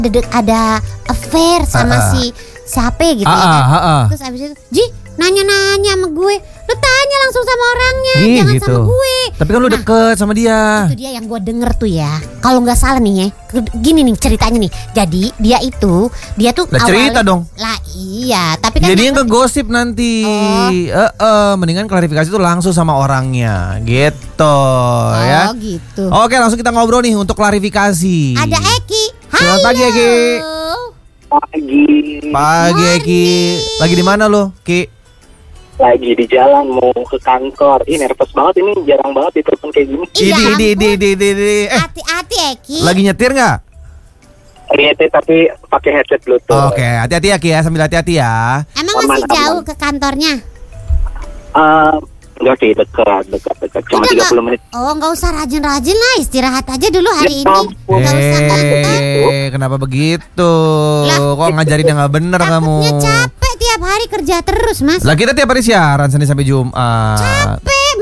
ada affair sama si siapa gitu ya. Terus abis itu Ji nanya-nanya sama gue, lu tanya langsung sama orangnya, jangan gitu. sama gue. Tapi kan lu deket sama dia. Itu dia yang gue denger tuh ya. Kalau nggak salah nih ya, gini nih ceritanya nih. Jadi dia tuh Lah cerita dong. Lah iya, tapi kan jadi yang ngegosip nanti. Mendingan klarifikasi tuh langsung sama orangnya, gitu ya. Oh gitu. Oke, langsung kita ngobrol nih untuk klarifikasi. Ada Eki. Selamat pagi Eki. Pagi Eki. Lagi di mana lo, Ki? Lagi di jalan mau ke kantor. Ih nervous banget, ini jarang banget ditelepon kayak gini. Hati-hati Eki. Lagi nyetir nggak? Nyetir tapi pakai headset Bluetooth. Oke, hati-hati ya Ki ya, sambil hati-hati ya. Emang masih jauh ke kantornya? Enggak sih, dekat. Cuma 30 menit. Oh, enggak usah rajin-rajin lah, istirahat aja dulu hari ini. Enggak usah kenapa begitu? Kok ngajarin yang nggak bener kamu? Takutnya capek tiap hari kerja terus, Mas. Lah kita tiap hari siaran Senin sampai Jumat. Capek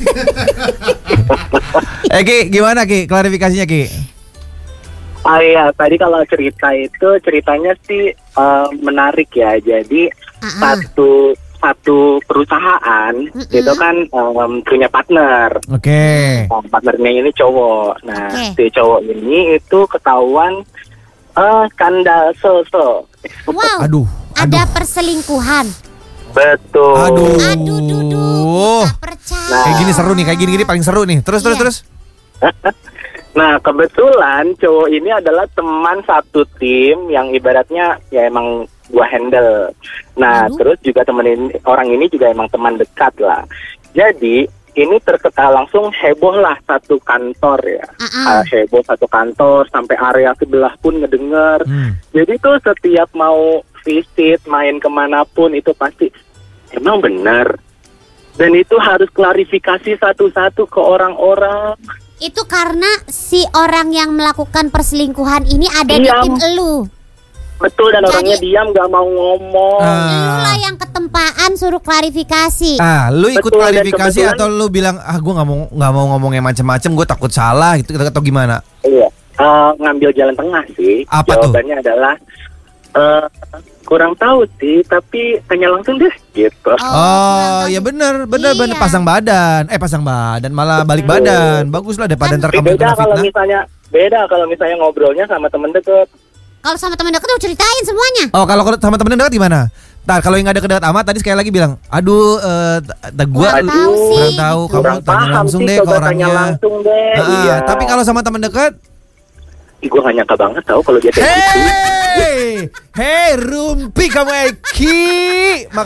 makanya. Ki, gimana Ki? Klarifikasinya Ki? Iya, tadi kalau ceritanya sih menarik ya. Jadi satu perusahaan itu kan punya partner. Oke. Partnernya ini cowok. Nah, si cowok ini itu ketahuan skandal so. Wow. Aduh. Ada perselingkuhan. Betul. Aduh. Gak percaya. Kayak gini seru nih, kayak gini paling seru nih. Terus. Nah, kebetulan cowok ini adalah teman satu tim yang ibaratnya ya emang gua handle. Nah, terus juga orang ini juga emang teman dekat lah. Jadi ini langsung heboh lah satu kantor ya. Heboh satu kantor sampai area sebelah pun ngedenger. Jadi tuh setiap mau visit, main kemanapun itu pasti emang benar. Dan itu harus klarifikasi satu-satu ke orang-orang. Itu karena si orang yang melakukan perselingkuhan ini ada di tim elu. Betul, dan orangnya diam gak mau ngomong. Lu lah yang ketempaan suruh klarifikasi. Lu ikut klarifikasi atau lu bilang gue nggak mau ngomong yang macam-macam, gue takut salah gitu atau gimana? Iya, ngambil jalan tengah sih. Apa jawabannya tuh? adalah kurang tahu sih, tapi tanya langsung deh gitu. Ya bener pasang badan malah balik badan. Bagus lah daripada ntar kamu kena fitnah. Beda kalau misalnya ngobrolnya sama temen deket. Kalau sama teman dekat udah ceritain semuanya. Oh, kalau sama temen dekat gimana? Ntar kalau yang nggak dekat amat tadi sekali lagi bilang, gue kurang tahu, kamu tanya langsung deh ke orangnya. Iya. Tapi kalau sama temen dekat, gue gak nyangka banget tahu kalau dia kayak gitu. Hei, Rumpi kamu Eki.